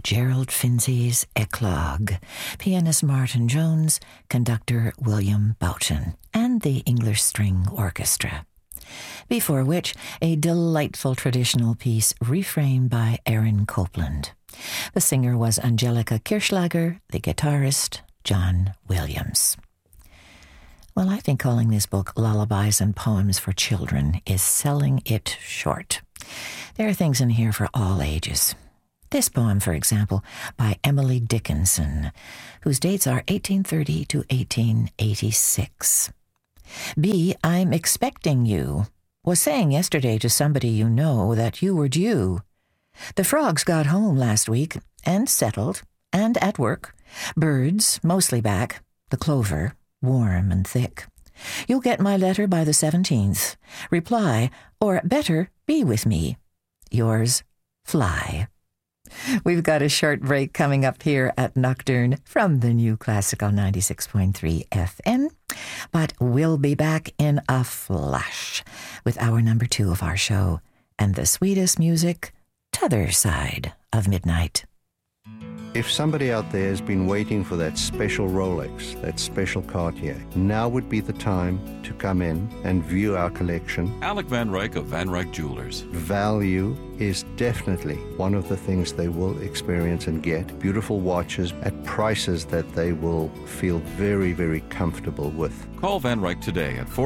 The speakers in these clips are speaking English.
Gerald Finzi's Eclogue, pianist Martin Jones, conductor William Boughton, and the English String Orchestra. Before which, a delightful traditional piece reframed by Aaron Copland. The singer was Angelica Kirschlager, the guitarist, John Williams. Well, I think calling this book Lullabies and Poems for Children is selling it short. There are things in here for all ages. This poem, for example, by Emily Dickinson, whose dates are 1830 to 1886. B, I'm expecting you. Was saying yesterday to somebody you know that you were due. The frogs got home last week and settled and at work. Birds mostly back. The clover warm and thick. You'll get my letter by the 17th. Reply, or better, be with me. Yours, Fly. We've got a short break coming up here at Nocturne from the New Classical 96.3 FM, but we'll be back in a flash with hour number 2 of our show and the sweetest music, t'other side of midnight. If somebody out there has been waiting for that special Rolex, that special Cartier, now would be the time to come in and view our collection. Alec Van Ryk of Van Ryk Jewelers. Value is definitely one of the things they will experience and get. Beautiful watches at prices that they will feel very, very comfortable with. Call Van Ryk today at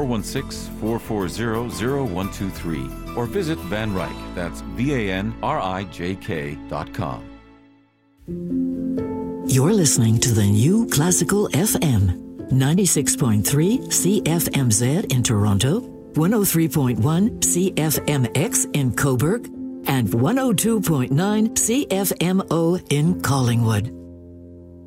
416-440-0123 or visit Van Ryk, that's VANRIJK.com. You're listening to the New Classical FM, 96.3 CFMZ in Toronto, 103.1 CFMX in Cobourg, and 102.9 CFMO in Collingwood.